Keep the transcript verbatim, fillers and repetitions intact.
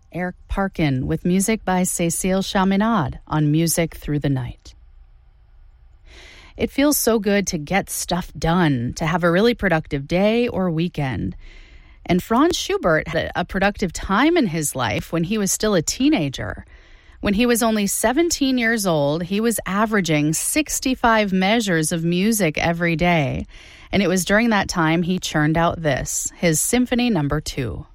Eric Parkin with music by Cécile Chaminade on Music Through the Night. It feels so good to get stuff done, to have a really productive day or weekend. And Franz Schubert had a productive time in his life when he was still a teenager. When he was only seventeen years old, he was averaging sixty-five measures of music every day. And it was during that time he churned out this, his Symphony Number Two.